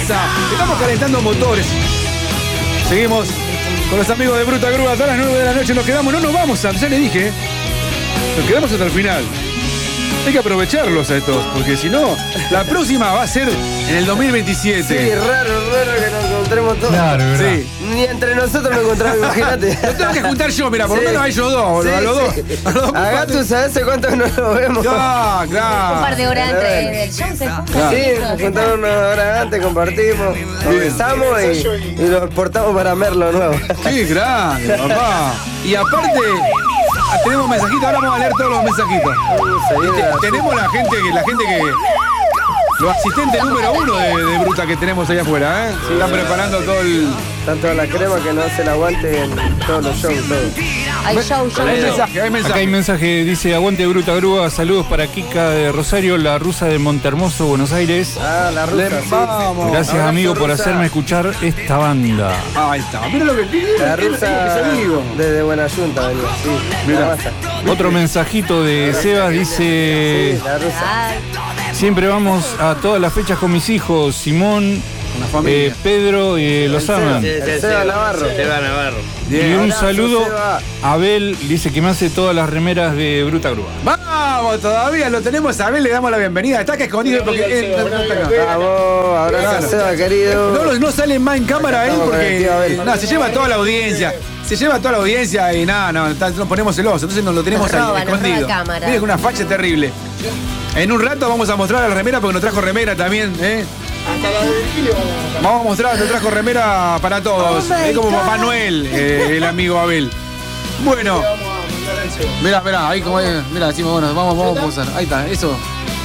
mesa. Estamos calentando motores. Seguimos con los amigos de Bruta Grúa. Hasta las 9 de la noche nos quedamos. No nos vamos, ya le dije. Nos quedamos hasta el final. Hay que aprovecharlos a estos, porque si no, la próxima va a ser en el 2027. Sí, raro que nos encontremos todos. Claro, ¿verdad? Sí. Ni entre nosotros nos encontramos, imagínate. Lo tengo que juntar yo, mira, por lo Sí. menos a ellos dos, Sí, a los dos. sí. A los dos A Gato, ¿sabes cuánto no lo vemos? Ya, claro. Un par de horas antes del show se juntan. Claro. Sí, nos juntamos una hora antes, compartimos, nos besamos y nos portamos para Merlo nuevo. Qué grande, papá. Y aparte, tenemos mensajitos, ahora vamos a leer todos los mensajitos. Tenemos la gente que. Los asistentes número 1 de Bruta que tenemos allá afuera, ¿eh? Están preparando todo el. Tanto la crema que no hace el aguante en todos los shows, todo. Hay show. Hay mensaje, hay Acá hay mensaje. mensaje, dice aguante Bruta Grúa, saludos para Kika de Rosario, la rusa de Montehermoso, Buenos Aires. Ah, la rusa, sí. Vamos. Gracias Abrazo, amigo por rusa. hacerme escuchar esta banda. Ahí está. Mira lo que La rusa amigo. desde Buena Junta venía, sí. Mirá. La masa. Otro mensajito de Sebas dice, Sí, la rusa. siempre vamos a todas las fechas con mis hijos, Simón, Una familia. Pedro y los aman. El Seba Navarro. Seba Navarro. Y Bien. un Abrazo, saludo Seba. a Abel, dice que me hace todas las remeras de Bruta Grúa. Vamos, todavía lo tenemos a Abel, le damos la bienvenida. Está que escondido porque. Vamos, abrazo Claro. a Seba, querido. No sale más en cámara él Estamos con el porque. tío Abel. No, se lleva toda la audiencia. Se lleva toda la audiencia y nada, nos ponemos celosos. Entonces nos lo tenemos Nos roba, ahí, nos roba escondido. cámara. Mira, una facha terrible. En un rato vamos a mostrar la remera porque nos trajo remera también, ¿eh? Vamos a mostrar, nos trajo remera para todos. Oh my Es como God. Papá Noel, el amigo Abel. Bueno. Mirá, ahí como es. Mirá, decimos, bueno, vamos a posar. Ahí está, eso.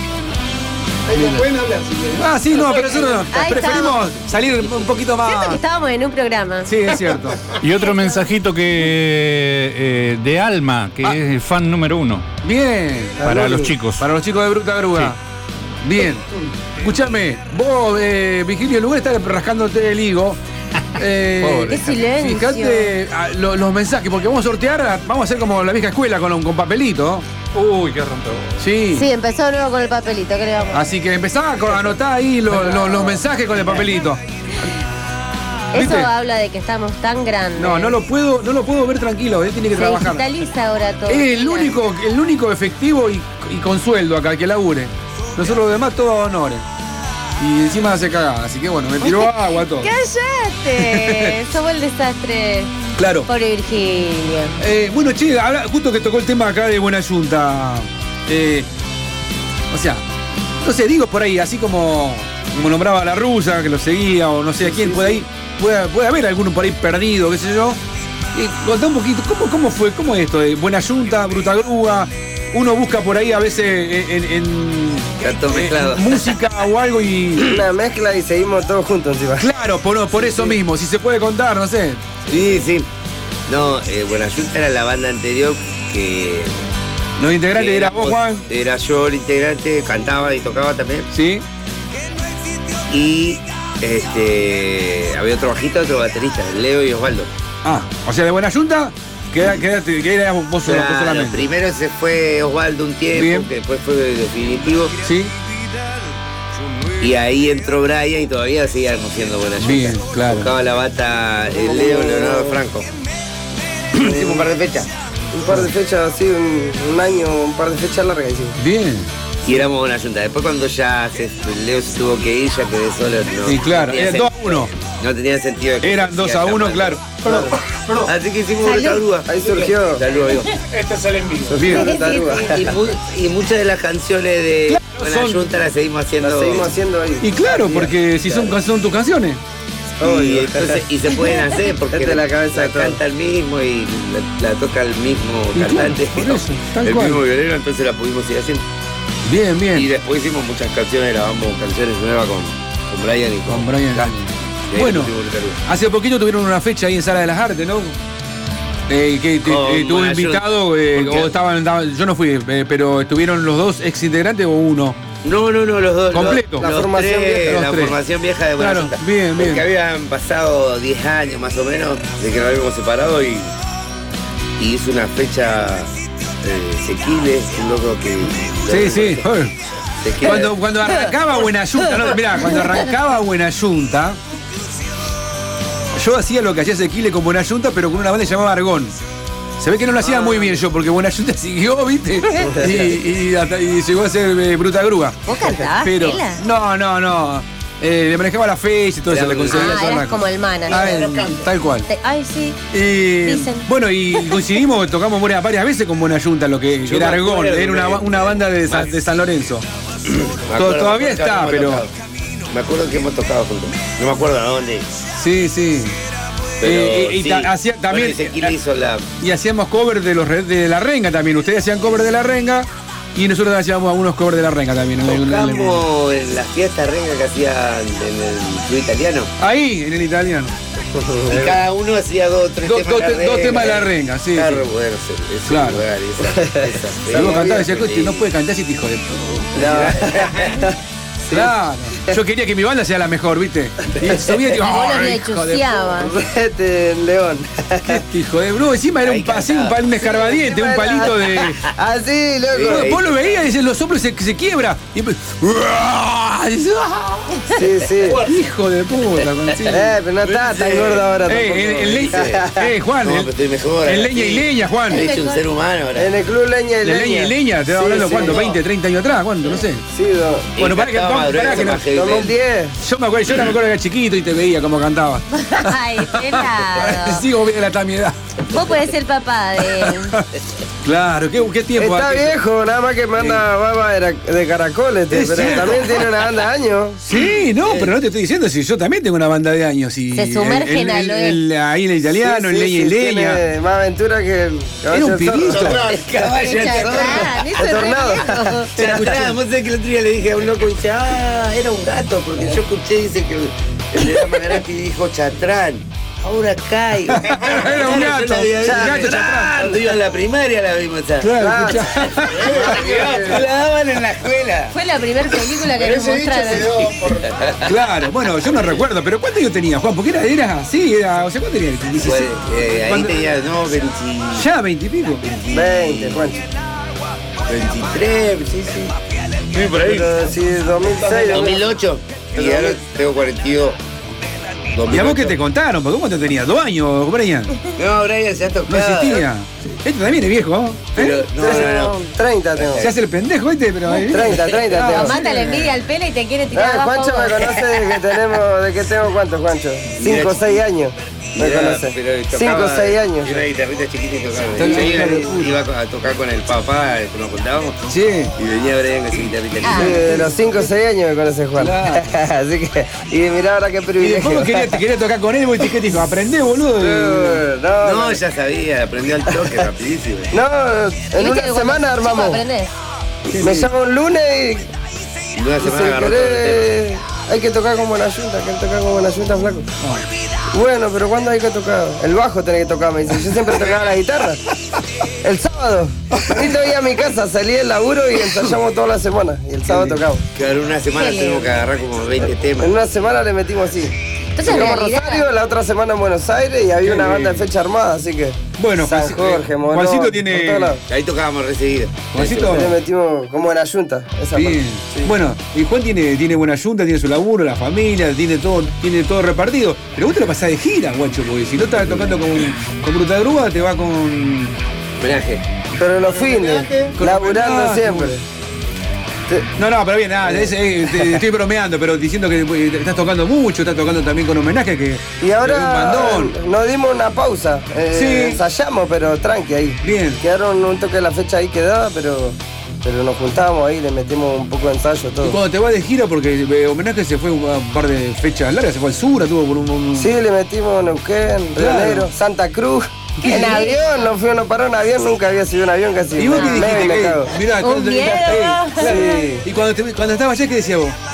Ah, sí, no, pero nosotros no. Ahí Preferimos salir un poquito Siento que más. estábamos en un programa. Sí, es cierto. Y otro mensajito que de Alma, que es el fan número 1 Bien. para los chicos. Para los chicos de Bruta Grúa. Bien. Escúchame, vos, Virgilio, en lugar de estar rascándote el higo. Pobre. Qué silencio. Fíjate los mensajes, porque vamos a sortear, vamos a hacer como la vieja escuela con papelito. Uy, qué rompe. Sí. Sí, empezó de nuevo con el papelito, ¿qué le vamos a Así que empezá a anotar ahí los mensajes con el papelito. Eso ¿Viste? habla de que estamos tan grandes. No lo puedo ver tranquilo, él tiene que Se trabajar. digitaliza ahora todo. Es el único efectivo y con sueldo acá, que labure. Nosotros los demás todos honores. Y encima hace cagada, así que bueno, me tiró agua todo. ¡Cállate! Somos el desastre. Claro. Pobre Virgilio. Bueno, che, justo que tocó el tema acá de Buena Junta. O sea, no sé, digo por ahí, así como nombraba a la rusa, que lo seguía, o no sé a quién, puede haber alguno por ahí perdido, qué sé yo. Contá un poquito, ¿cómo fue? ¿Cómo es esto de Buena Junta, Bruta Grúa? Uno busca por ahí a veces Está todo mezclado. música o algo y. Una mezcla y seguimos todos juntos encima. Claro, por eso mismo, si se puede contar, no sé. Sí, sí. No, Buena Junta era la banda anterior que. Los integrantes que era vos, Juan. Era yo el integrante, cantaba y tocaba también. Sí. Y había otro bajista, otro baterista, Leo y Osvaldo. Ah, o sea, de Buena Junta, que era vos Claro, solamente. primero se fue Osvaldo un tiempo, Bien. que después fue definitivo. Sí. Y ahí entró Brian y todavía seguíamos siendo Buena Junta. Bien, claro. Tocaba la bata Leo Leonardo Franco. Hicimos un par de fechas. Un par de fechas así, un año, un par de fechas largas hicimos. Bien. Y éramos Buena Junta. Después cuando ya Leo se tuvo que ir, ya quedé solo. No, Sí, claro. no tenía Era 2-1. No tenía sentido de que Eran se 2-1, haya claro. Así que hicimos Salud. una taruga. Ahí surgió. Salud, amigo. Bien. Una taruga. Y muchas de las canciones de Claro, Buena son- Junta las seguimos haciendo. La seguimos haciendo ahí. Y claro, porque si son tus canciones. Y, entonces, y se pueden hacer porque Esta es la cabeza de todo. canta el mismo y la toca el mismo Y claro, cantante. por eso, tal el cual. mismo violero, entonces la pudimos ir haciendo. Bien, Y bien. después hicimos muchas canciones, grabamos canciones nuevas con Brian y Con Brian. Gasti. Y ahí Bueno, pusimos el tarugo. hace poquito tuvieron una fecha ahí en Sala de las Artes, ¿no? Que Con tuvo Buena invitado, ¿Por qué? o estaban, yo no fui, pero estuvieron los dos ex integrantes o uno. No, los dos. Completo. Los La formación tres, vieja. Los la tres. formación vieja de Buena Claro, Junta. bien, bien. Porque habían pasado 10 años más o menos de que nos habíamos separado y hizo una fecha Sequiles, un loco que. Sí. Se queda. Cuando arrancaba Buena Yunta, no, mirá, cuando arrancaba Buena Yunta, yo hacía lo que hacía Ezequiel con Buena Yunta, pero con una banda que se llamaba Argón. Se ve que no lo hacía muy bien yo, porque Buena Yunta siguió, ¿viste? Y llegó a ser Bruta Grúa. ¿Vos cantabas, Pero, Tela? no. Le manejaba la fecha y todo eso, le conseguía eras arranco. como el manager. Tal cual. Ay, sí. Y bueno, y coincidimos, tocamos varias veces con Buena Yunta, lo que Yo era me Argón, acuerdo era una banda de San Lorenzo. Me acuerdo, Todavía porque está, hemos pero. tocado. Me acuerdo que hemos tocado juntos. No me acuerdo a dónde. Sí. Pero Y sí. hacía también. Bueno, Ezequiel hizo la. Y hacíamos cover de La Renga también. Ustedes hacían cover de La Renga y nosotros hacíamos algunos covers de La Renga también. Tocamos en la fiesta renga que hacían en el club italiano. Ahí, en el italiano. Y cada uno hacía dos temas de La Renga, sí. Claro, bueno, ese Claro. lugar, esa Y vos cantabas y feria. decías, no puede cantar si te hijo de puta. Claro. Yo quería que mi banda sea la mejor, ¿viste? Y subía y digo, Vos los "Ay, hijo de lechuceabas. Vete, León. qué hijo de bro". Encima era Ahí un escarbadiente, un palito de. Así, loco. Vos lo veías y dices, los soplos se quiebra. Y después, Sí. hijo de puta. Sí. Pero no está tan gordo ahora Juan, No, pero estoy mejor. en ahora leña y sí. leña, Juan. He hecho un ser humano ahora. En el club Leña y De leña y leña, te va hablando Sí, cuánto, sí. 20, 30 años atrás, ¿cuánto? No sé. Sí, Bueno, para que, no, 2010. yo me acuerdo que era chiquito y te veía como cantaba. Ay, pelado. Sigo viendo la mi edad. Vos podés ser papá de él. Claro, qué tiempo. Está aquel. viejo, nada más que manda baba de caracoles, Es pero cierto. también tiene una banda de años. Sí, no, pero no te estoy diciendo si yo también tengo una banda de años y Se sumergen a lo ahí en el italiano, Sí, en leña y leña. Tiene más aventura que el Era un caballo del pibito. zorro. El caballo del zorro. Chatrán, eso El es re tornado. viejo. Chatrán, vos sabés que el otro día le dije a un loco y dice, era un gato, porque yo escuché, dice que el de la Magaraki dijo Chatrán. Ahora caigo. Era un gato, Chatrán. Cuando iba a la primaria la vimos esa. Claro, escuchá. La daban en la escuela. Fue la primera película que nos mostraron. Claro, bueno, yo no recuerdo, pero ¿cuánto yo tenía, Juan? Porque era así, o sea, ¿cuánto tenía? 16. Ahí ¿Cuándo? tenía, no, 20, Ya, 20 y pico. 20, Juancho. 23, sí. Sí, por Pero sí, 2006. 2008. Y ahora tengo 42. ¿Y a vos qué te contaron? ¿Por cómo te tenías? ¿2 años, Brian? No, Brian se ha tocado. No existía. Este también es viejo, ¿no? Pero, no. 30 tengo. Se hace el pendejo este, pero ahí. 30 tengo. Mata la envidia al pelo y te quiere tirar abajo. Juancho me conoce de que tengo cuántos, Juancho. 5 o 6 años. Me conoce. 5 o 6 años. Y una guitarrita chiquita y tocaba. Está Yo bien. iba a tocar con el papá, que nos contábamos. Sí. Y venía Brian con su guitarrita Ah. Sí, chiquita. de los 5 o 6 años me conoce Juan. Claro. Así que, y mirá ahora qué Y privilegio. después quería tocar con él, vos dijiste, dijo, aprendé, boludo. No, ya sabía, aprendió al toque rapidísimo. No, en ¿Viste una que semana cuando chico armamos. aprendés? Me llama un lunes Y una y semana se agarró todo el querés, hay que tocar con buena yunta, flaco. Bueno, pero ¿cuándo hay que tocar? El bajo tenés que tocar, me dice. Yo siempre tocaba la guitarra. El sábado. Y te voy a mi casa, salí del laburo y ensayamos toda la semana. Y el sábado tocamos. Que ahora una semana Qué tenemos que agarrar como 20 temas. En una semana le metimos así. Entonces, en Tocamos realidad, Rosario, la otra semana en Buenos Aires y había una banda de fecha armada, así que. Bueno, San Jorge, Morón, Juancito tiene- por todos lados. Ahí tocábamos recibido. Juancito. Le metimos como en la yunta, esa Bien. parte. Sí. Bueno, y Juan tiene buena yunta, tiene su laburo, la familia, tiene todo repartido. Pero vos te lo pasás de gira, guacho, porque si no estás tocando con Bruta Grúa, te va con. Homenaje. Pero los fines, laburando homenaje. siempre. No, pero bien, nada, te estoy bromeando, pero diciendo que estás tocando mucho, estás tocando también con homenaje que. Y que ahora un bandón. nos dimos una pausa. Sí. Ensayamos, pero tranqui ahí. Bien. Quedaron un toque de la fecha ahí quedada, pero nos juntábamos ahí, le metimos un poco de ensayo, Y todo. cuando te vas de gira, porque homenaje se fue un par de fechas largas, se fue al sur, tuvo por un. Sí, le metimos Neuquén, Río Claro. Negro, Santa Cruz. ¿Qué En hiciste? avión, nos fuimos a parar un avión, nunca había subido un avión casi. ¿Y vos qué Me dijiste? cago. Mirá, Un miedo. claro. Sí. Y cuando estabas allá, ¿qué decías vos?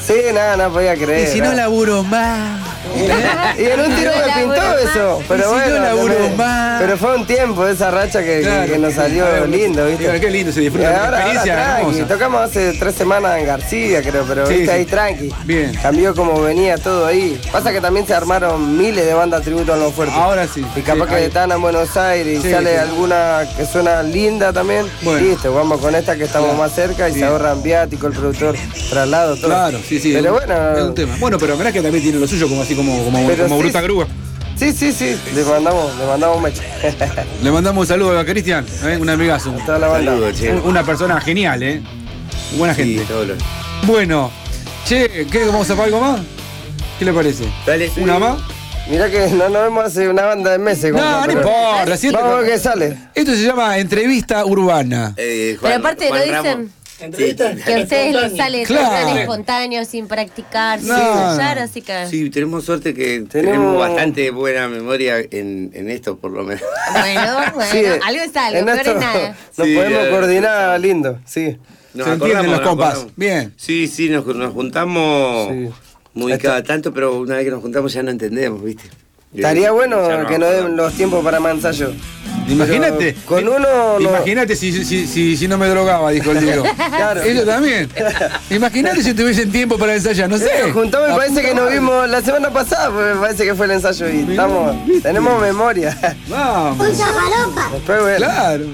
Sí, nada, no podía creer. Y si no laburo más. Y en un tiro me pintó eso. Pero Y si bueno, no laburo también- más. pero fue un tiempo esa racha que nos salió lindo, ¿viste? Qué lindo, se Y disfruta de la ahora experiencia tranqui, hermosa. tocamos hace 3 semanas en García, creo, pero Sí, viste sí. ahí tranqui. Bien. Cambió como venía todo ahí. Pasa que también se armaron miles de bandas tributo a los fuertes. Ahora sí. Y capaz Sí, que ahí. están en Buenos Aires y Sí, sale sí. alguna que suena linda también. Bueno. Listo, vamos con esta que estamos más cerca y Bien. se ahorran viático, el productor, traslado, todo. Claro, sí. Pero es un tema. Bueno, pero mirá que también tiene lo suyo como así como Pero sí, Bruta Grúa. Sí, le mandamos mecha. Le mandamos un saludo a Cristian, un amigazo. Toda la banda. Saludos, che. Una persona genial, buena Sí, gente. todo lo- Bueno, che, ¿qué? ¿Vamos a hacer algo más? ¿Qué le parece? Dale. ¿Una más? Mirá que no nos vemos hace una banda de meses. No, compa, no pero importa. siempre- Vamos a ver qué sale. Esto se llama entrevista urbana. Pero Juan- aparte Juan no Ramos. dicen Entrevista que a ustedes les sale Claro. tan espontáneo, sin practicar, sin No. ensayar, así que... Sí, tenemos suerte que tenemos Tenemos- bastante buena memoria en esto, por lo menos. Bueno, Sí, algo es algo, en peor esto es nada. Nos Sí, podemos coordinar lindo, sí. Nos Se entienden acordamos, los nos compas. acordamos. Bien. Sí, nos juntamos Sí. muy Está- cada tanto, pero una vez que nos juntamos ya no entendemos, ¿viste? Estaría bueno Ya no que nos den acordamos. los tiempos para más ensayo. Imagínate. Pero con uno no- Imagínate si no me drogaba, dijo el libro. Claro. Eso también. Imagínate si tuviesen tiempo para ensayar, no sé. Nos juntamos y La parece puta que nos madre. vimos la semana pasada, pues me parece que fue el ensayo y tenemos memoria. Vamos. Después, bueno. Claro.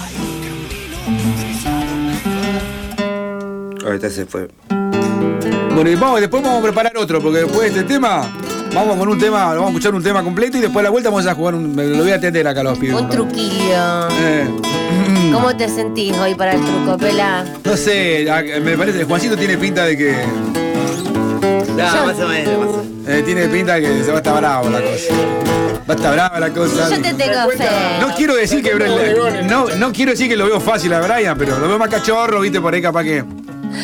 Ahorita se fue. Bueno, y después vamos a preparar otro, porque después de este tema, vamos con un tema, vamos a escuchar un tema completo y después a la vuelta vamos a jugar lo voy a atender acá a los pibes. Un truquillo. Eh, ¿Cómo te sentís hoy para el truco, Pela? no sé, me parece que Juancito tiene pinta de que. No, más o menos, más o menos. Tiene pinta de que se va a estar bravo la cosa. Va a estar brava la cosa. Yo te tengo fe. No quiero decir que no quiero decir que lo veo fácil a Brian, pero lo veo más cachorro, viste, por ahí capaz que.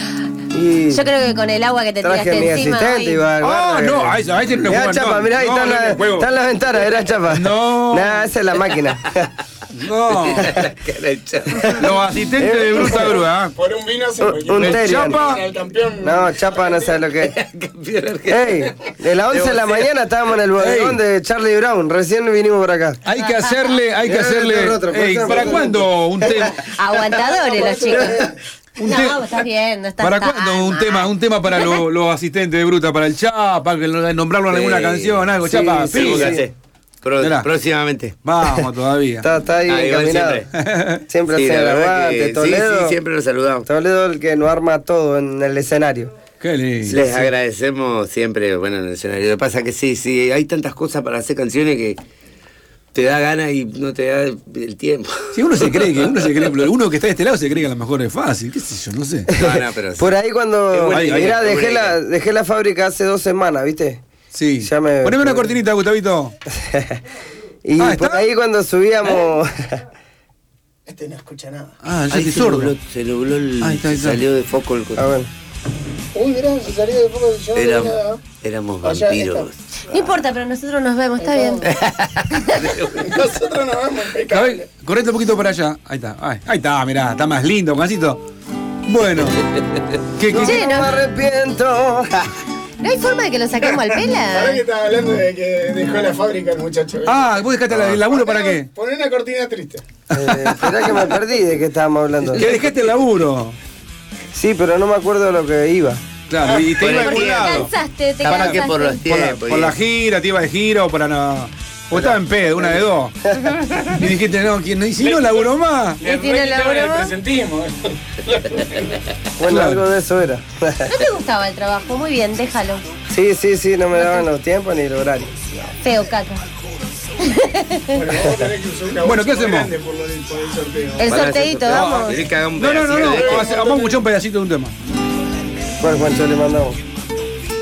Y Yo creo que con el agua que te traje a mi tiraste encima asistente hoy... y va Ah, guarda no, que- a ese no le Mirá, juegan, chapa, no. mirá, ahí No, están, no le juego. están las ventanas, era chapa. No. Nah, esa es la máquina. No. Los asistentes de Bruta Grúa. ¿eh? Por un vino se Un El Terian. Chapa. El campeón. No, chapa no sabe lo que es. Campeón argentino. Ey, de las 11 de la mañana estábamos en el bodegón Ey. de Charlie Brown. Recién vinimos por acá. Hay que hacerle. Otro, Ey, ¿para cuándo un tema? Aguantadores los chicos. Un No, te- estás bien, no estás ¿Para tan cuándo mal. un tema para los asistentes de Bruta? Para el Chapa, que nombrarlo en alguna Sí. canción, algo. Sí, Chapa, sí, pide. Tengo que hacer. Mirá. Próximamente. Vamos todavía. Está ahí Igual encaminado. Siempre Sí, hace la el verdad aguante. que Toledo. sí, siempre lo saludamos. Toledo el que nos arma todo en el escenario. Qué lindo. Les agradecemos siempre, bueno, en el escenario. Lo que pasa es que sí, hay tantas cosas para hacer canciones que te da ganas y no te da el tiempo. Si uno que está de este lado se cree que a lo mejor es fácil, qué sé yo, no sé. No, pero sí. Por ahí cuando. Es buena idea, Mirá, es buena dejé la fábrica hace 2 semanas, ¿viste? Sí. Ya me- Poneme una cortinita, Gustavito. Y Ah, por ¿está? ahí cuando subíamos. Este no escucha nada. Ah, yo Ay, estoy se sordo. nubló, se nubló Ahí está, ahí está. salió de foco el Ah, bueno. Uy, mirá, se salió de poco de yo. Éramos Allá vampiros. No importa, pero nosotros nos vemos, está bien. Nosotros nos vemos A impecable. ver, correte un poquito para allá. Ahí está. Ahí está, mirá, está más lindo, Juancito. Bueno. ¿Qué? Che, No me ¿no? arrepiento. ¿No hay forma de que lo saquemos al Ahora que Pela? estaba hablando de que dejó la fábrica el muchacho. Ah, vos dejaste el laburo para qué? Poné una cortina triste. Esperá que me perdí de qué estábamos hablando. Que dejaste el laburo. Sí, pero no me acuerdo de lo que iba. Claro, y te Por iba a el algún Porque te lado. cansaste, te Capaz que por los cansaste. tiempos. Por la gira, te iba de gira o para no. O estaba en pedo, una de dos. Y dijiste, no, ¿quién? ¿Y si no laburo más? ¿Y tiene la broma? presentismo. Bueno, Claro. algo de eso era. ¿No te gustaba el trabajo? Muy bien, déjalo. Sí, no me daban los tiempos ni el horario. Feo, caca. Bueno, vamos a tener que usar una Bueno, ¿qué bolsa muy hacemos? grande por el sorteo. El sorteito, vamos. ¿Querés que haga un No, pedacito no. de- Vamos a escuchar un pedacito de un tema. ¿Cuál Juancho le mandamos?